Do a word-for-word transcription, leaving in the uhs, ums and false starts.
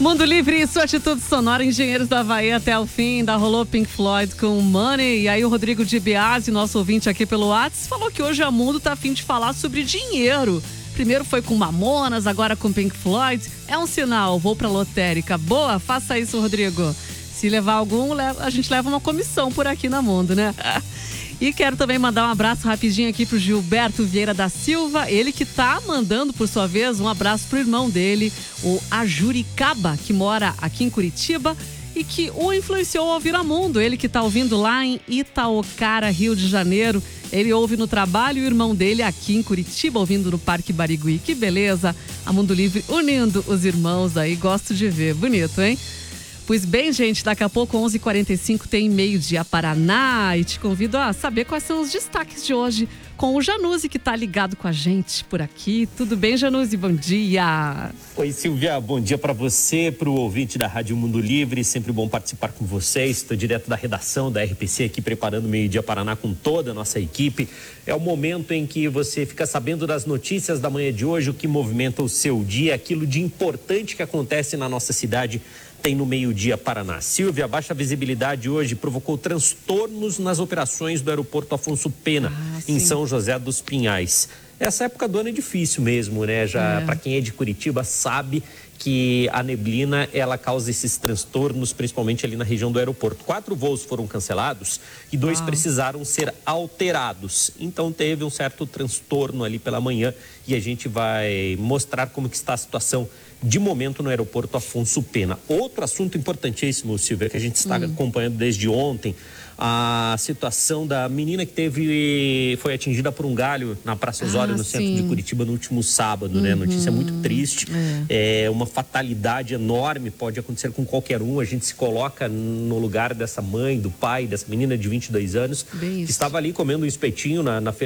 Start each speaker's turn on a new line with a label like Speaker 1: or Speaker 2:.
Speaker 1: Mundo Livre e sua atitude sonora, Engenheiros da Havaí até o fim. Ainda rolou Pink Floyd com Money. E aí o Rodrigo de Biasi, nosso ouvinte aqui pelo WhatsApp, falou que hoje a Mundo tá a fim de falar sobre dinheiro. Primeiro foi com Mamonas, agora com Pink Floyd. É um sinal, vou pra lotérica. Boa, faça isso, Rodrigo. Se levar algum, a gente leva uma comissão por aqui na Mundo, né? E quero também mandar um abraço rapidinho aqui pro Gilberto Vieira da Silva. Ele que tá mandando, por sua vez, um abraço pro irmão dele, o Ajuricaba, que mora aqui em Curitiba e que o influenciou a ouvir a Mundo. Ele que tá ouvindo lá em Itaocara, Rio de Janeiro. Ele ouve no trabalho e o irmão dele aqui em Curitiba, ouvindo no Parque Barigui. Que beleza! A Mundo Livre unindo os irmãos aí. Gosto de ver. Bonito, hein? Pois bem, gente, daqui a pouco, onze e quarenta e cinco, tem Meio-Dia Paraná. E te convido a saber quais são os destaques de hoje com o Januse, que tá ligado com a gente por aqui. Tudo bem, Januse? Bom dia!
Speaker 2: Oi, Silvia. Bom dia para você, para o ouvinte da Rádio Mundo Livre. Sempre bom participar com vocês. Estou direto da redação da R P C aqui, preparando o Meio-Dia Paraná com toda a nossa equipe. É o momento em que você fica sabendo das notícias da manhã de hoje, o que movimenta o seu dia, aquilo de importante que acontece na nossa cidade. Tem no Meio-Dia Paraná. Silvia, a baixa visibilidade hoje provocou transtornos nas operações do aeroporto Afonso Pena, ah, em São José dos Pinhais. Essa época do ano é difícil mesmo, né? Já é. Para quem é de Curitiba sabe que a neblina, ela causa esses transtornos, principalmente ali na região do aeroporto. Quatro voos foram cancelados e dois ah. precisaram ser alterados. Então teve um certo transtorno ali pela manhã e a gente vai mostrar como que está a situação de momento no aeroporto Afonso Pena. Outro assunto importantíssimo, Silvia, que a gente está hum. acompanhando desde ontem, a situação da menina que teve, foi atingida por um galho na Praça Osório, ah, no centro sim. de Curitiba, no último sábado, uhum. né? Notícia muito triste, é. é uma fatalidade enorme, pode acontecer com qualquer um. A gente se coloca no lugar dessa mãe, do pai, dessa menina de vinte e dois anos, Bem que isso. estava ali comendo um espetinho na, na